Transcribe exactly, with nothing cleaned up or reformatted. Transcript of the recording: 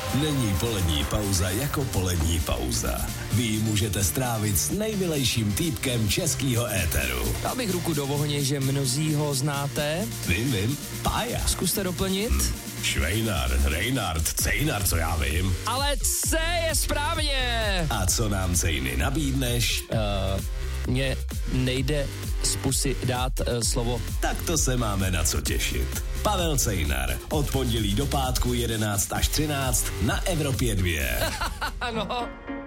Není polední pauza jako polední pauza. Vy ji můžete strávit s nejmilejším týpkem českýho éteru. Dal bych ruku do ohně, že mnozí ho znáte. Vím, vím, Pája. Zkuste doplnit. Hm. Švejnar, Rejnard, Cejnar, co já vím. Ale C je správně. A co nám, Cejny, nabídneš? Uh, mně nejde z pusy dát uh, slovo. Tak to se máme na co těšit. Pavel Cejnar, od pondělí do pátku jedenáct až třináct na Evropě dva. Ano.